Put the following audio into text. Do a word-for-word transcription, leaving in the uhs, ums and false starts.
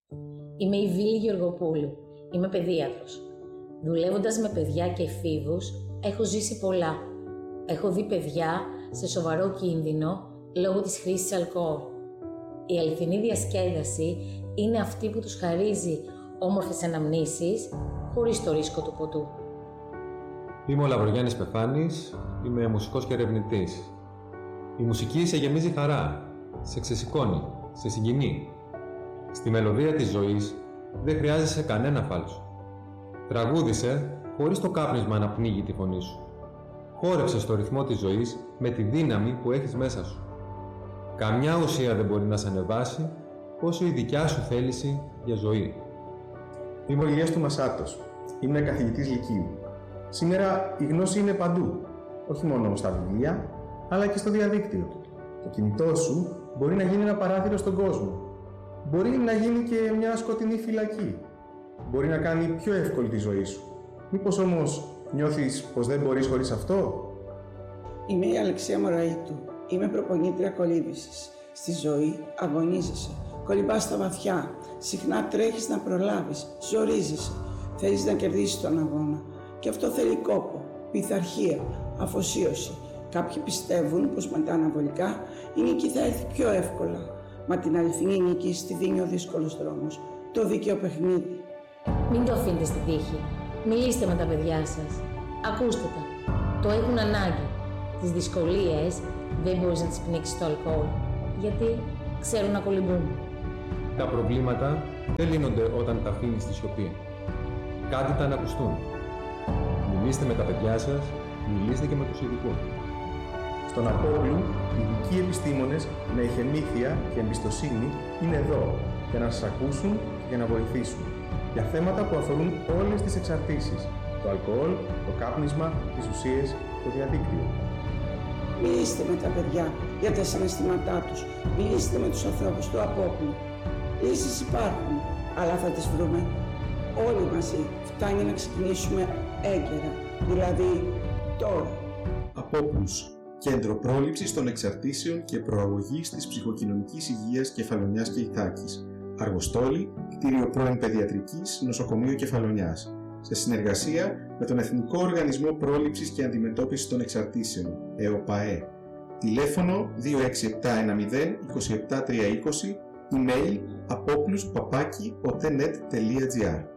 Είμαι η Βίλη Γεωργοπούλου. Είμαι παιδίατρος. Δουλεύοντας με παιδιά και εφήβους, έχω ζήσει πολλά. Έχω δει παιδιά σε σοβαρό κίνδυνο λόγω της χρήσης αλκοόλ. Η αληθινή διασκέδαση είναι αυτή που τους χαρίζει όμορφες αναμνήσεις χωρίς το ρίσκο του ποτού. Είμαι ο Λαβρογιάννης Πεφάνης, είμαι μουσικός και ερευνητής. Η μουσική σε γεμίζει χαρά, σε ξεσηκώνει, σε συγκινεί. Στη μελωδία της ζωής δεν χρειάζεσαι κανένα φάλσο. Τραγούδισε χωρίς το κάπνισμα να πνίγει τη φωνή σου. Χόρεψε στο ρυθμό της ζωής με τη δύναμη που έχεις μέσα σου. Καμιά ουσία δεν μπορεί να σε ανεβάσει όσο η δικιά σου θέληση για ζωή. Είμαι ο Ηλίας του Μασάτος. Είμαι καθηγητής Λυκείου. Σήμερα η γνώση είναι παντού, όχι μόνο στα βιβλία, αλλά και στο διαδίκτυο. Το κινητό σου μπορεί να γίνει ένα παράθυρο στον κόσμο. Μπορεί να γίνει και μια σκοτεινή φυλακή. Μπορεί να κάνει πιο εύκολη τη ζωή σου. Μήπως όμως νιώθεις πως δεν μπορείς χωρίς αυτό? Είμαι η Αλεξία Μωραΐτου. Είμαι προπονήτρια κολύμβησης. Στη ζωή αγωνίζεσαι. Κολυμπάς στα βαθιά. Συχνά τρέχεις να προλάβεις. Ζορίζεσαι. Θέλεις να κερδίσεις τον αγώνα. Και αυτό θέλει κόπο, πειθαρχία, αφοσίωση. Κάποιοι πιστεύουν πως με τα αναβολικά η νίκη θα έρθει πιο εύκολα. Μα την αληθινή νίκη στη δίνει ο δύσκολος δρόμος, το δίκαιο παιχνίδι. Μην το αφήνετε στην τύχη. Μιλήστε με τα παιδιά σας. Ακούστε τα. Το έχουν ανάγκη. Τις δυσκολίες δεν μπορείς να τις πνίξεις το αλκοόλ, γιατί ξέρουν να κολυμπούν. Τα προβλήματα δεν λύνονται όταν τα αφήνεις στη σιωπή. Κάντε τα να ακουστούν. Μιλήστε με τα παιδιά σας, μιλήστε και με τους ειδικούς. Στον Απόλλου, οι ειδικοί επιστήμονες με ηχεμήθεια και εμπιστοσύνη είναι εδώ για να σας ακούσουν και για να βοηθήσουν για θέματα που αφορούν όλες τις εξαρτήσεις, το αλκοόλ, το κάπνισμα, τις ουσίες, το διαδίκτυο. Μιλήστε με τα παιδιά για τα συναισθήματά τους. Μιλήστε με τους ανθρώπους του Απόλλου. Λύσεις υπάρχουν, αλλά θα τις βρούμε όλοι μαζί. Φτάνει να ξεκινήσουμε έγκαιρα, δηλαδή τώρα. Απόλλους, Κέντρο Πρόληψης των Εξαρτήσεων και Προαγωγής της Ψυχοκοινωνικής Υγείας Κεφαλονιάς και Ιθάκης. Αργοστόλη, κτίριο πρώην Παιδιατρικής, Νοσοκομείο Κεφαλονιάς. Σε συνεργασία με τον Εθνικό Οργανισμό Πρόληψης και Αντιμετώπισης των Εξαρτήσεων, ΕΟΠΑΕ. Τηλέφωνο δύο έξι επτά ένα μηδέν δύο επτά τρία δύο, email apopoulos παπάκι otenet τελεία gr.